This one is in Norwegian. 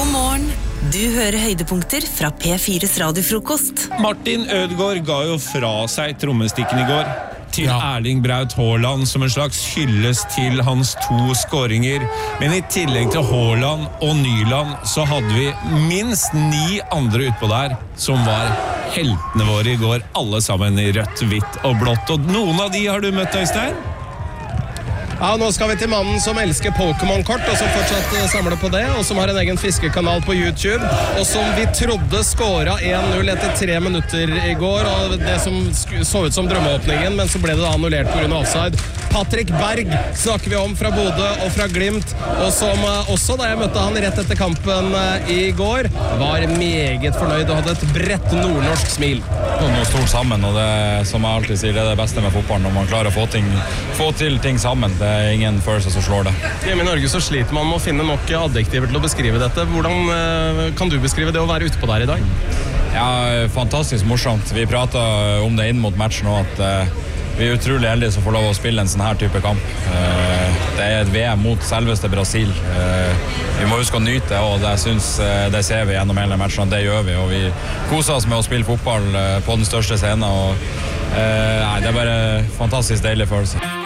God morgen. Du hører høydepunkter fra P4's radiofrokost. Martin Ødegaard ga jo fra seg trommestikken i går til Erling Braut Haaland som en slags hyllest til hans 2 skåringer. Men i tillegg til Haaland og Nyland så hadde vi minst 9 andre utpå der som var heltene våre i går, alle sammen i rødt, hvitt og blått. Og noen av de har du møtt, Øystein? Ja, nå skal vi til mannen som elsker Pokémon-kort, og som fortsatt samler på det, og som har en egen fiskekanal på YouTube, og som vi trodde skåret 1-0 etter 3 minutter i går, og det som så ut som drømmeåpningen, men så ble det da annullert på grunn av offside. Patrick Berg snakker vi om fra Bodø og fra Glimt, og som også da jeg møtte han rett etter kampen i går, var meget fornøyd og hadde et bredt nordnorsk smil. Noe stort sammen, og det som jeg alltid sier, det er det beste med fotball, når man klarer å få til ting sammen. Det er ingen følelse som slår det. Hjemme i Norge så sliter man med å finne nok adjektiver til å beskrive dette. Hvordan kan du beskrive det å være ute på der i dag? Ja, fantastisk morsomt. Vi pratet om det inn mot matchen nå, at vi er utrolig heldige som får lov å spille en sånn her type kamp. Det er et VM mot selveste Brasil. Vi må huske å nyte det, og det ser vi gjennom hele matchen, det gjør vi, og vi koser oss med å spille fotball på den største scenen, og det er bare fantastisk deilig følelse.